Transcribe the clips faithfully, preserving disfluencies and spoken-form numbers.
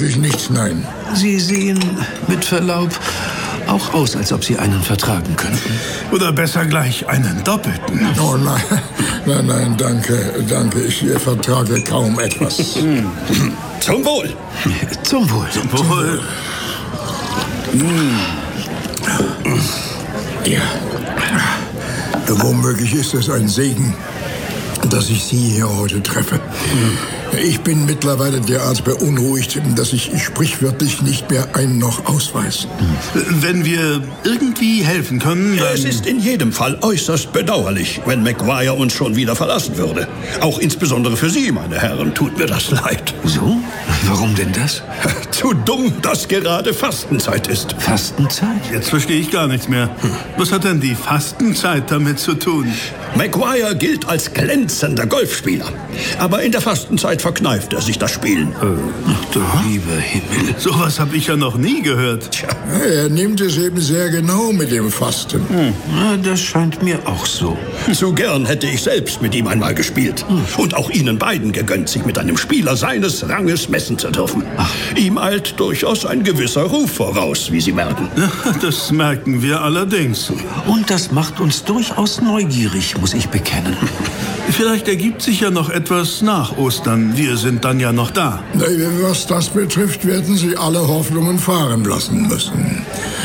wirklich nicht, nein. Sie sehen, mit Verlaub, auch aus, als ob Sie einen vertragen könnten. Oder besser gleich einen doppelten. Oh nein, nein, nein, danke, danke. Ich äh, vertrage kaum etwas. Zum Wohl. Zum Wohl. Zum Wohl. Ja. Womöglich ist es ein Segen, dass ich Sie hier heute treffe. Ich bin mittlerweile derart beunruhigt, dass ich sprichwörtlich nicht mehr ein noch aus weiß. Wenn wir irgendwie helfen können, dann... Es ist in jedem Fall äußerst bedauerlich, wenn Maguire uns schon wieder verlassen würde. Auch insbesondere für Sie, meine Herren, tut mir das leid. So? Warum denn das? Zu dumm, dass gerade Fastenzeit ist. Fastenzeit? Jetzt verstehe ich gar nichts mehr. Was hat denn die Fastenzeit damit zu tun? Maguire gilt als glänzender Golfspieler. Aber in der Fastenzeit verkneift er sich das Spielen. Ach du lieber Himmel. Sowas habe ich ja noch nie gehört. Tja. Er nimmt es eben sehr genau mit dem Fasten. Hm. Ja, das scheint mir auch so. Zu gern hätte ich selbst mit ihm einmal gespielt. Und auch Ihnen beiden gegönnt, sich mit einem Spieler seines Ranges messen zu dürfen. Ach. Ihm eilt durchaus ein gewisser Ruf voraus, wie Sie merken. Ja, das merken wir allerdings. Und das macht uns durchaus neugierig, muss ich bekennen. Vielleicht ergibt sich ja noch etwas nach Ostern. Wir sind dann ja noch da. Was das betrifft, werden Sie alle Hoffnungen fahren lassen müssen.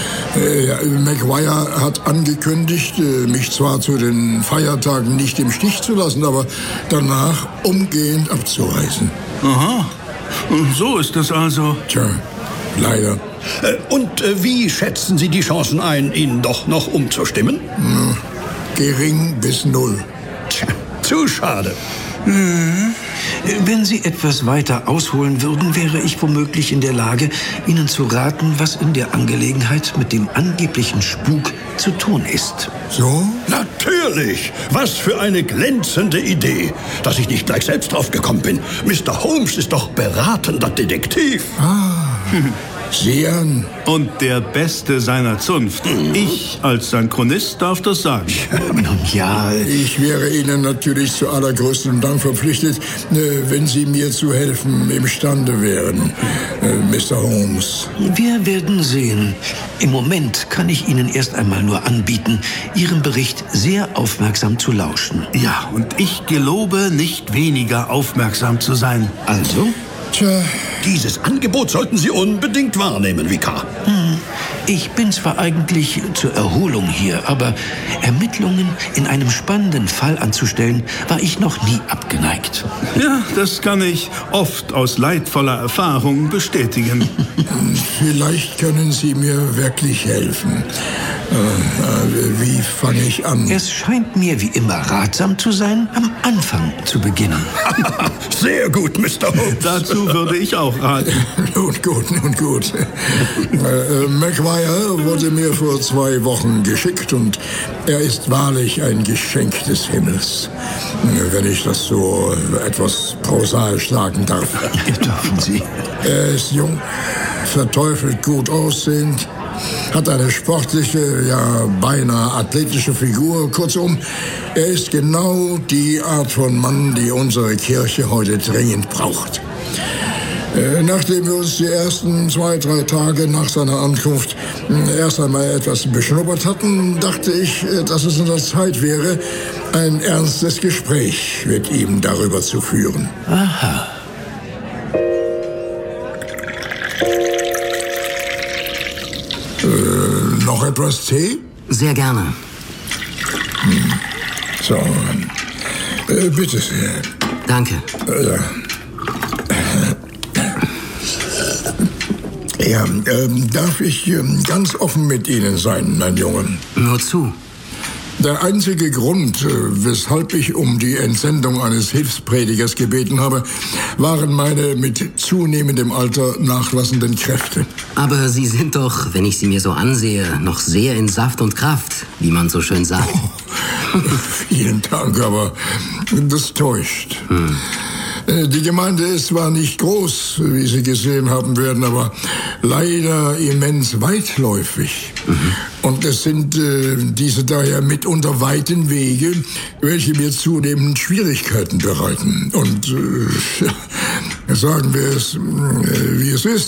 Äh, Maguire hat angekündigt, mich zwar zu den Feiertagen nicht im Stich zu lassen, aber danach umgehend abzureisen. Aha. Und so ist es also. Tja, leider. Und wie schätzen Sie die Chancen ein, ihn doch noch umzustimmen? Na, gering bis null. Tja, zu schade. Hm. Wenn Sie etwas weiter ausholen würden, wäre ich womöglich in der Lage, Ihnen zu raten, was in der Angelegenheit mit dem angeblichen Spuk zu tun ist. So? Natürlich! Was für eine glänzende Idee, dass ich nicht gleich selbst drauf gekommen bin. Mister Holmes ist doch beratender Detektiv. Ah, sieh an. Und der Beste seiner Zunft. Ich als sein Chronist darf das sagen. Nun ja, Ich wäre Ihnen natürlich zu allergrößtem Dank verpflichtet, äh, wenn Sie mir zu helfen imstande wären, äh, Mister Holmes. wir werden sehen. Im Moment kann ich Ihnen erst einmal nur anbieten, Ihrem Bericht sehr aufmerksam zu lauschen. Ja, und ich gelobe, nicht weniger aufmerksam zu sein. Also? Tja, Dieses Angebot sollten Sie unbedingt wahrnehmen, Vikar. Hm. Ich bin zwar eigentlich zur Erholung hier, aber Ermittlungen in einem spannenden Fall anzustellen, war ich noch nie abgeneigt. Ja, das kann ich oft aus leidvoller Erfahrung bestätigen. vielleicht können Sie mir wirklich helfen. Äh, äh, wie fange ich an? Es scheint mir wie immer ratsam zu sein, am Anfang zu beginnen. Sehr gut, Mister Holmes. Dazu würde ich auch raten. Nun gut, nun gut. Äh, Maguire wurde mir vor zwei Wochen geschickt und er ist wahrlich ein Geschenk des Himmels. Wenn ich das so etwas prosaisch sagen darf. Dürfen Sie? Er ist jung, verteufelt gut aussehend, hat eine sportliche, ja beinahe athletische Figur. Kurzum, er ist genau die Art von Mann, die unsere Kirche heute dringend braucht. Nachdem wir uns die ersten zwei, drei Tage nach seiner Ankunft erst einmal etwas beschnuppert hatten, dachte ich, dass es an der Zeit wäre, ein ernstes Gespräch mit ihm darüber zu führen. Aha. Äh, noch etwas Tee? Sehr gerne. Hm. So, äh, bitte sehr. Danke. Äh, Ja, ähm, darf ich ähm, ganz offen mit Ihnen sein, mein Junge? Nur zu. Der einzige Grund, äh, weshalb ich um die Entsendung eines Hilfspredigers gebeten habe, waren meine mit zunehmendem Alter nachlassenden Kräfte. Aber Sie sind doch, wenn ich Sie mir so ansehe, noch sehr in Saft und Kraft, wie man so schön sagt. Oh, vielen Dank, aber das täuscht. Hm. Die Gemeinde ist zwar nicht groß, wie Sie gesehen haben werden, aber leider immens weitläufig. Mhm. Und es sind äh, diese daher mitunter weiten Wege, welche mir zunehmend Schwierigkeiten bereiten. Und äh, sagen wir es, äh, wie es ist.